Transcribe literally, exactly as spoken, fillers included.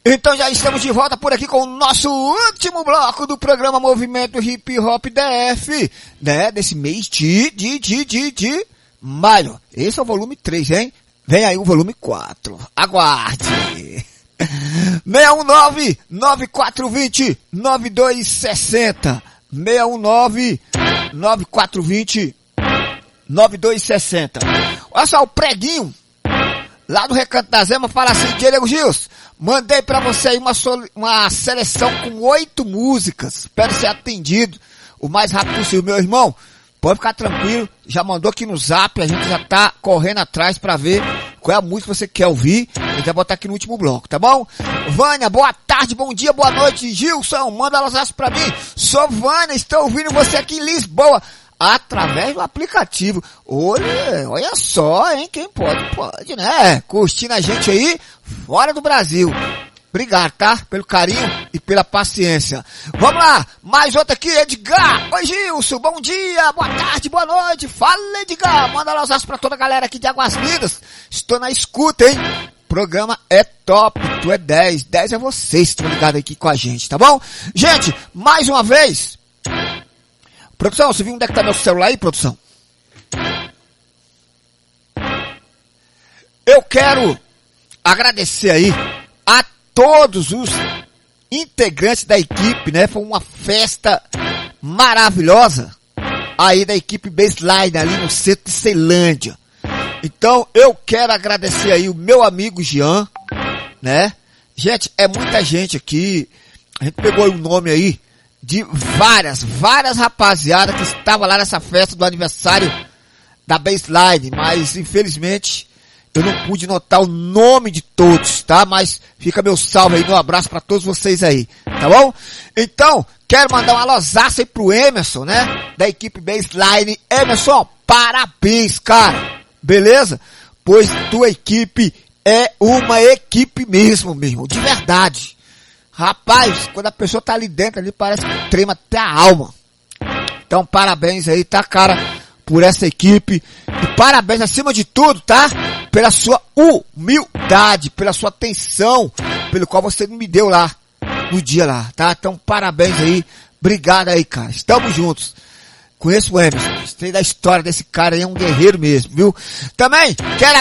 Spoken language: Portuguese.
Então já estamos de volta por aqui com o nosso último bloco do programa Movimento Hip Hop D F, né? Desse mês de, de, de, de, de maio. Esse é o volume três, hein? Vem aí o volume quatro. Aguarde! seis um nove, nove quatro dois zero, nove dois seis zero. seis um nove, nove quatro dois zero, nove dois seis zero. Olha só, o preguinho lá do Recanto da Zema fala assim: Diego Gils, mandei pra você aí uma, sol- uma seleção com oito músicas. Espero ser atendido o mais rápido possível, meu irmão. Pode ficar tranquilo, já mandou aqui no zap, a gente já tá correndo atrás pra ver qual é a música que você quer ouvir. A gente vai botar aqui no último bloco, tá bom? Vânia, boa tarde, bom dia, boa noite. Gilson, manda elas pra mim. Sou Vânia, estou ouvindo você aqui em Lisboa, através do aplicativo. Olha, olha só, hein? Quem pode, pode, né? Curtindo a gente aí, fora do Brasil. Obrigado, tá? Pelo carinho e pela paciência. Vamos lá, mais outra aqui, Edgar. Oi, Gilson, bom dia, boa tarde, boa noite. Fala, Edgar. Manda lá os aços pra toda a galera aqui de Águas Lindas. Estou na escuta, hein? O programa é top, tu é dez. dez é vocês que estão ligados aqui com a gente, tá bom? Gente, mais uma vez. Produção, você viu onde é que tá meu celular aí, produção? Eu quero agradecer aí a todos os integrantes da equipe, né? Foi uma festa maravilhosa aí da equipe Baseline ali no centro de Ceilândia. Então eu quero agradecer aí o meu amigo Jean, né? Gente, é muita gente aqui. A gente pegou o nome aí de várias, várias rapaziadas que estavam lá nessa festa do aniversário da Baseline, mas infelizmente eu não pude notar o nome de todos, tá? Mas fica meu salve aí, meu abraço pra todos vocês aí, tá bom? Então, quero mandar uma losaça aí pro Emerson, né? Da equipe Baseline. Emerson, parabéns, cara. Beleza? Pois tua equipe é uma equipe mesmo, mesmo, de verdade. Rapaz, quando a pessoa tá ali dentro, ali parece que trema até a alma. Então, parabéns aí, tá, cara, por essa equipe. E parabéns, acima de tudo, tá? Pela sua humildade, pela sua atenção, pelo qual você me deu lá, no dia lá, tá? Então, parabéns aí. Obrigado aí, cara. Estamos juntos. Conheço o Emerson. Sei da história desse cara aí, é um guerreiro mesmo, viu? Também, quero